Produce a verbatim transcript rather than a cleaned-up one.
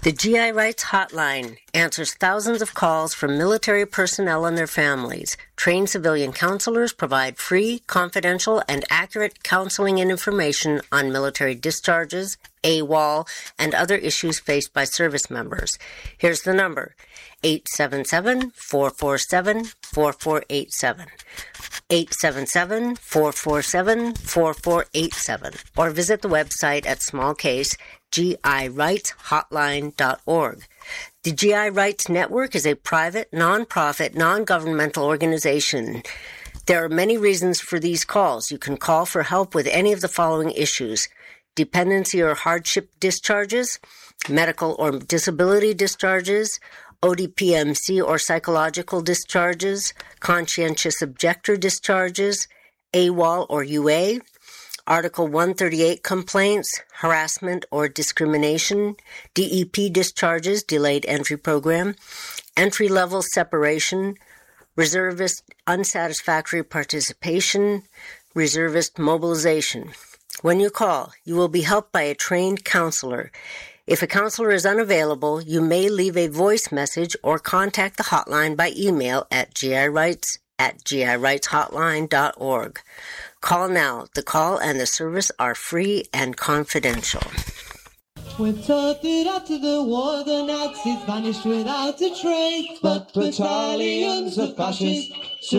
The G I Rights Hotline answers thousands of calls from military personnel and their families. Trained civilian counselors provide free, confidential, and accurate counseling and information on military discharges, AWOL, and other issues faced by service members. Here's the number, eight seven seven, four four seven, four four eight seven. eight seven seven, four four seven, four four eight seven, or visit the website at small case G I rights hotline dot org. The G I Rights Network is a private, non-profit, non-governmental organization. There are many reasons for these calls. You can call for help with any of the following issues: dependency or hardship discharges, medical or disability discharges, O D P M C or psychological discharges, conscientious objector discharges, AWOL or U A, Article one thirty-eight complaints, harassment or discrimination, D E P discharges, delayed entry program, entry-level separation, reservist unsatisfactory participation, reservist mobilization. When you call, you will be helped by a trained counselor. If a counselor is unavailable, you may leave a voice message or contact the hotline by email at girights at G I rights hotline dot org. Call now. The call and the service are free and confidential. When Turkey after the war, the Nazis vanished without a trace, but battalions of fascists